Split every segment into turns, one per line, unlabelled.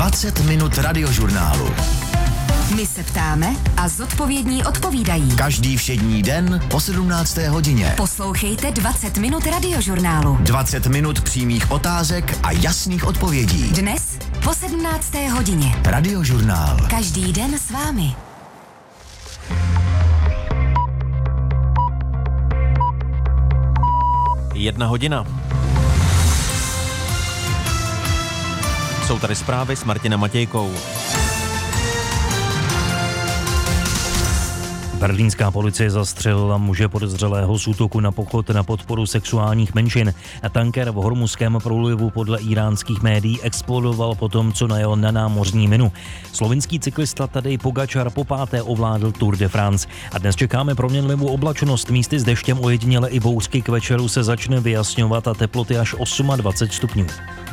20 minut radiožurnálu.
My se ptáme a zodpovědní odpovídají.
Každý všední den po 17. hodině.
Poslouchejte 20 minut radiožurnálu.
20 minut přímých otázek a jasných odpovědí.
Dnes po 17. hodině.
Radiožurnál.
Každý den s vámi.
Jedna hodina. Jsou tady zprávy s Martinem Matějkou.
Berlínská policie zastřelila muže podezřelého z útoku na pochod na podporu sexuálních menšin. Tanker v Hormuzském průlivu podle iránských médií explodoval potom, co najel na námořní minu. Slovinský cyklista Tadej Pogačar popáté ovládl Tour de France. A dnes čekáme proměnlivou oblačnost. Místy s deštěm ojediněle i bouřky, k večeru se začne vyjasňovat a teploty až 28 stupňů.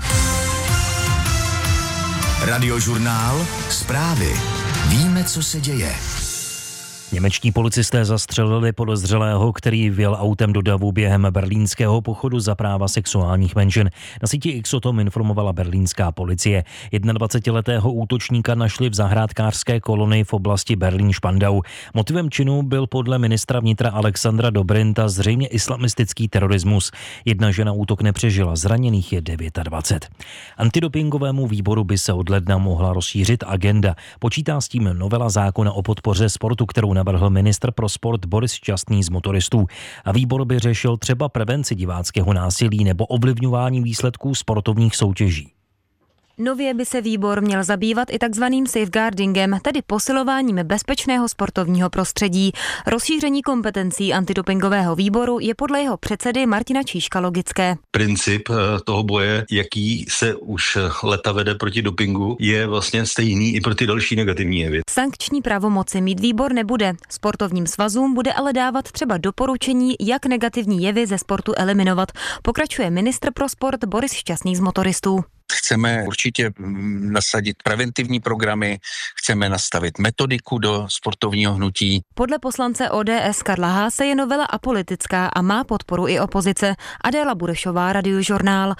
Radiožurnál. Zprávy. Víme, co se děje.
Němečtí policisté zastřelili podezřelého, který vjel autem do davu během berlínského pochodu za práva sexuálních menšin. Na síti X o tom informovala berlínská policie. 21letého útočníka našli v zahrádkářské kolonii v oblasti Berlín-Spandau. Motivem činu byl podle ministra vnitra Alexandra Dobrinta zřejmě islamistický terorismus. Jedna žena útok nepřežila, zraněných je 29. Antidopingovému výboru by se od ledna mohla rozšířit agenda. Počítá s tím novela zákona o podpoře sportu, kterou navrhl ministr pro sport Boris Šťastný z Motoristů. A výbor by řešil třeba prevenci diváckého násilí nebo ovlivňování výsledků sportovních soutěží.
Nově by se výbor měl zabývat i takzvaným safeguardingem, tedy posilováním bezpečného sportovního prostředí. Rozšíření kompetencí antidopingového výboru je podle jeho předsedy Martina Číška logické.
Princip toho boje, jaký se už leta vede proti dopingu, je vlastně stejný i pro ty další negativní jevy.
Sankční pravomoci mít výbor nebude. Sportovním svazům bude ale dávat třeba doporučení, jak negativní jevy ze sportu eliminovat. Pokračuje ministr pro sport Boris Šťastný z Motoristů.
Chceme určitě nasadit preventivní programy, chceme nastavit metodiku do sportovního hnutí.
Podle poslance ODS Karla Haase je novela apolitická a má podporu i opozice. Adéla Burešová, Radiožurnál.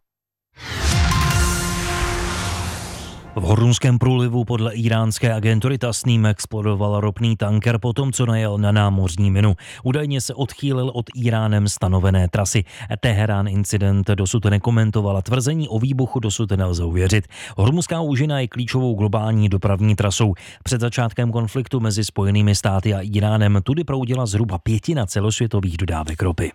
V Hormuzském průlivu podle iránské agentury Tasnim explodoval ropný tanker potom, co najel na námořní minu. Údajně se odchýlil od Iránem stanovené trasy. Teherán incident dosud nekomentoval a tvrzení o výbuchu dosud nelze uvěřit. Hormuzská úžina je klíčovou globální dopravní trasou. Před začátkem konfliktu mezi Spojenými státy a Iránem tudy proudila zhruba 1/5 celosvětových dodávek ropy.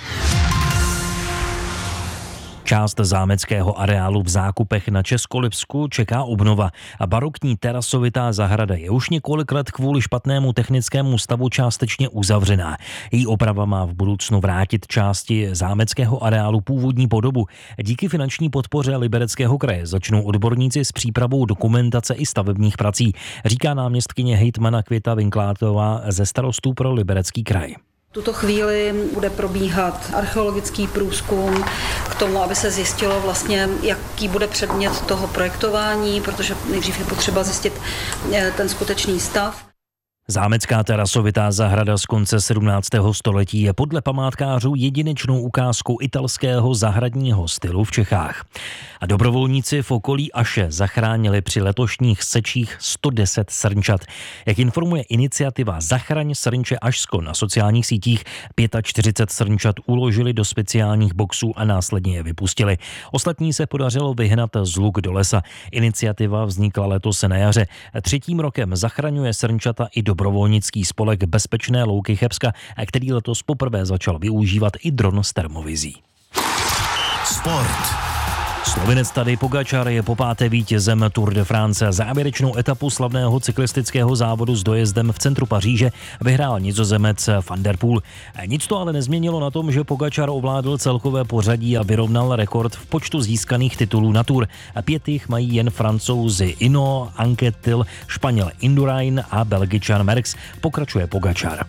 Část zámeckého areálu v Zákupech na Českolipsku čeká obnova a barokní terasovitá zahrada je už několik let kvůli špatnému technickému stavu částečně uzavřená. Její oprava má v budoucnu vrátit části zámeckého areálu původní podobu. Díky finanční podpoře Libereckého kraje začnou odborníci s přípravou dokumentace i stavebních prací, říká náměstkyně hejtmana Květa Vinklátová ze starostů pro Liberecký kraj.
V tuto chvíli bude probíhat archeologický průzkum k tomu, aby se zjistilo vlastně, jaký bude předmět toho projektování, protože nejdřív je potřeba zjistit ten skutečný stav.
Zámecká terasovitá zahrada z konce 17. století je podle památkářů jedinečnou ukázkou italského zahradního stylu v Čechách. A dobrovolníci v okolí Aše zachránili při letošních sečích 110 srnčat. Jak informuje iniciativa Zachraň srnče Ašsko na sociálních sítích, 45 srnčat uložili do speciálních boxů a následně je vypustili. Ostatní se podařilo vyhnat z luk do lesa. Iniciativa vznikla letos na jaře. Třetím rokem zachraňuje srnčata i dobrovolnický spolek Bezpečné louky Chebska, který letos poprvé začal využívat i dron s termovizí.
Sport.
Slovinec Tadej Pogačar je popáté vítězem Tour de France. Závěrečnou etapu slavného cyklistického závodu s dojezdem v centru Paříže vyhrál Nizozemec Van der Poel. Nic to ale nezměnilo na tom, že Pogačar ovládl celkové pořadí a vyrovnal rekord v počtu získaných titulů na Tour. 5 jich mají jen Francouzi Hinault, Anquetil, Španěl Indurain a Belgičan Merckx. Pokračuje Pogačar.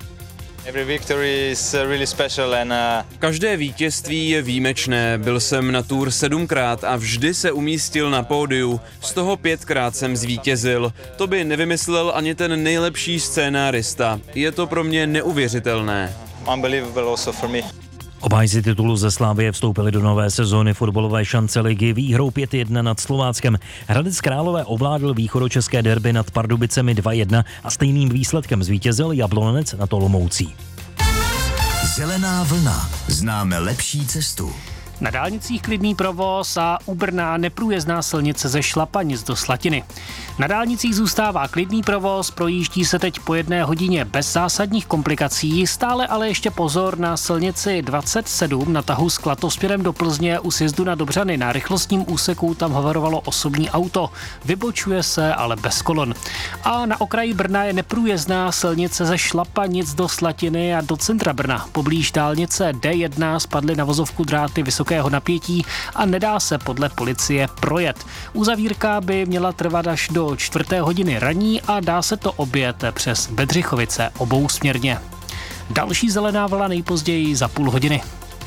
Každé vítězství je výjimečné. Byl jsem na Tour 7krát a vždy se umístil na pódiu. Z toho 5krát jsem zvítězil. To by nevymyslel ani ten nejlepší scénárista. Je to pro mě neuvěřitelné.
Obhájci titulu ze Slavie vstoupili do nové sezóny fotbalové šance ligy výhrou 5-1 nad Slováckem. Hradec Králové ovládl východočeské derby nad Pardubicemi 2-1 a stejným výsledkem zvítězil Jablonec nad Olomoucí.
Zelená vlna. Známe lepší cestu.
Na dálnicích klidný provoz a u Brna neprůjezdná silnice ze Šlapanic do Slatiny. Na dálnicích zůstává klidný provoz, projíždí se teď po 1 hodině bez zásadních komplikací, stále ale ještě pozor na silnici 27 na tahu z Klatov směrem do Plzně u sjezdu na Dobřany. Na rychlostním úseku tam hoverovalo osobní auto, vybočuje se ale bez kolon. A na okraji Brna je neprůjezdná silnice ze Šlapanic do Slatiny a do centra Brna. Poblíž dálnice D1 spadly na vozovku dráty vysokého napětí a nedá se podle policie projet. Uzavírka by měla trvat až do 4. hodiny ranní a dá se to objet přes Bedřichovice obousměrně. Další zelená vlna nejpozději za půl hodiny.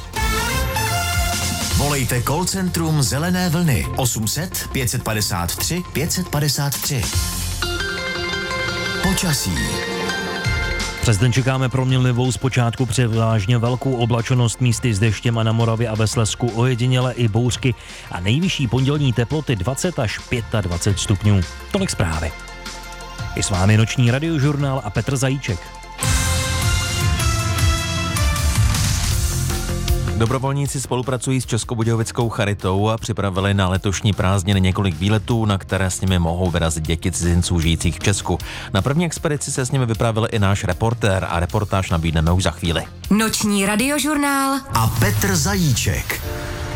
Volejte call centrum Zelené vlny 800 553 553. Počasí.
Přes den čekáme proměnlivou zpočátku převážně velkou oblačenost, místy s deštěm a na Moravě a ve Slezsku ojediněle i bouřky a nejvyšší pondělní teploty 20 až 25 stupňů. Tolik zprávy. I s vámi noční radiožurnál a Petr Zajíček.
Dobrovolníci spolupracují s Českobudějovickou charitou a připravili na letošní prázdniny několik výletů, na které s nimi mohou vyrazit děti cizinců žijících v Česku. Na první expedici se s nimi vypravil i náš reportér a reportáž nabídneme už za chvíli.
Noční radiožurnál
a Petr Zajíček.